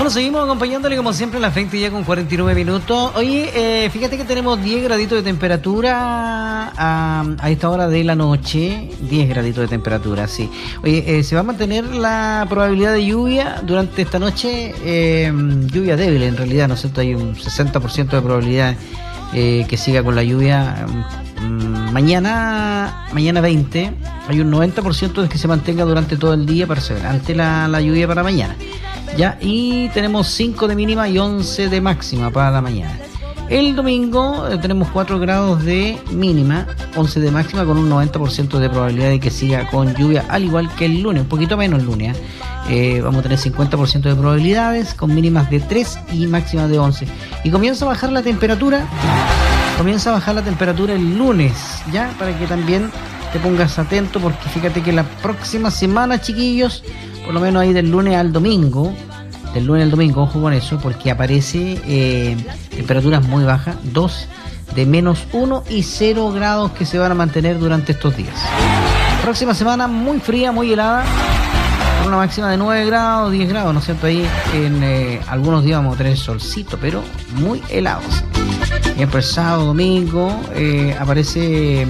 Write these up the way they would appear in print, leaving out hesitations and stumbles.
Bueno, seguimos acompañándole como siempre a las 20 ya con 49 minutos. Oye, fíjate que tenemos 10 graditos de temperatura a esta hora de la noche. 10 graditos de temperatura, sí. Oye, se va a mantener la probabilidad de lluvia durante esta noche. Lluvia débil en realidad, ¿no es cierto? Hay un 60% de probabilidad que siga con la lluvia. Mañana 20, hay un 90% de que se mantenga durante todo el día, perseverante la lluvia para mañana. Ya, y tenemos 5 de mínima y 11 de máxima para la mañana. El domingo tenemos 4 grados de mínima, 11 de máxima, con un 90% de probabilidad de que siga con lluvia, al igual que el lunes, un poquito menos el lunes. Vamos a tener 50% de probabilidades, con mínimas de 3 y máximas de 11. Y comienza a bajar la temperatura. El lunes, ya, para que también te pongas atento, porque fíjate que la próxima semana, chiquillos, por lo menos ahí del lunes al domingo, ojo con eso, porque aparece temperaturas muy bajas, 2 de -1 y 0 grados que se van a mantener durante estos días. Próxima semana muy fría, muy helada, con una máxima de 9 grados, 10 grados, ¿no es cierto? Ahí en algunos días vamos a tener solcito, pero muy helados. Siempre sábado, domingo, aparece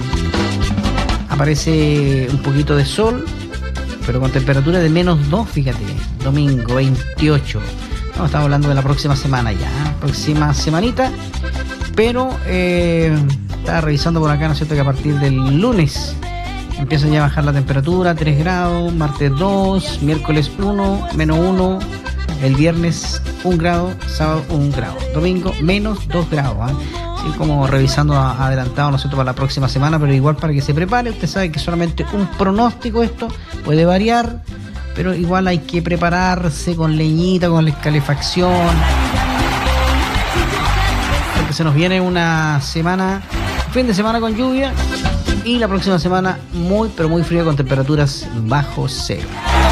un poquito de sol, pero con temperatura de -2, fíjate, domingo 28. No, estamos hablando de la próxima semana ya, próxima semanita, pero estaba revisando por acá, ¿no es cierto?, que a partir del lunes empieza ya a bajar la temperatura, 3 grados, martes 2, miércoles 1, -1, el viernes 1 grado, sábado 1 grado, domingo -2 grados, así como revisando adelantado, ¿no es cierto?, para la próxima semana, pero igual para que se prepare. Usted sabe que solamente un pronóstico, esto puede variar, pero igual hay que prepararse con leñita, con la calefacción, porque se nos viene una semana, un fin de semana con lluvia, y la próxima semana muy, pero muy fría, con temperaturas bajo cero.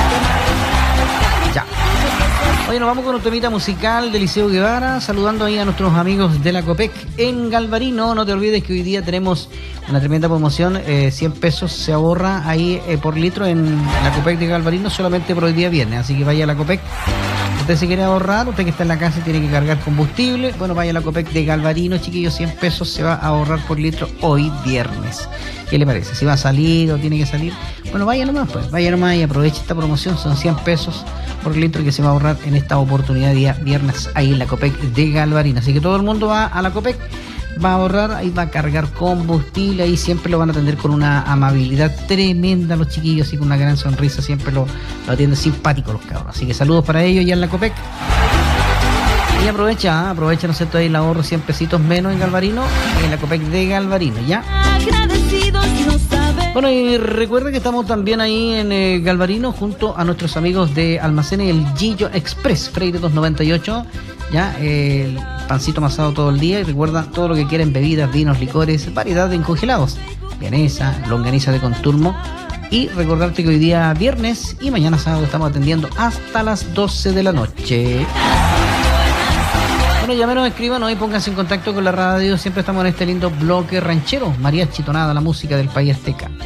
Ya. Hoy nos vamos con un temita musical de Liceo Guevara, saludando ahí a nuestros amigos de la Copec en Galvarino. No te olvides que hoy día tenemos una tremenda promoción, 100 pesos se ahorra ahí por litro en la Copec de Galvarino, solamente por hoy día viernes, así que vaya a la Copec. Usted se quiere ahorrar, usted que está en la casa y tiene que cargar combustible, bueno, vaya a la Copec de Galvarino, chiquillos, 100 pesos se va a ahorrar por litro hoy viernes. ¿Qué le parece? Si va a salir o tiene que salir, bueno, vaya nomás y aproveche esta promoción, son 100 pesos por litro que se va a ahorrar en esta oportunidad día viernes ahí en la Copec de Galvarino. Así que todo el mundo va a la Copec, va a ahorrar, ahí va a cargar combustible, ahí siempre lo van a atender con una amabilidad tremenda los chiquillos, y con una gran sonrisa, siempre lo atienden simpático los cabros. Así que saludos para ellos ya en la Copec. Y aprovecha, ¿no es cierto?, ahí el ahorro, 100 pesitos menos en Galvarino, en la Copec de Galvarino, ¿ya? Bueno, y recuerda que estamos también ahí en Galvarino junto a nuestros amigos de Almacenes El Gillo Express, Freire 298, ya, el pancito amasado todo el día, y recuerda todo lo que quieren, bebidas, vinos, licores, variedad de congelados, vienesa, longaniza de conturmo. Y recordarte que hoy día viernes y mañana sábado estamos atendiendo hasta las 12 de la noche. Bueno, llámenos, escríbanos y pónganse en contacto con la radio. Siempre estamos en este lindo bloque ranchero, mariachi, tonada, la música del país azteca.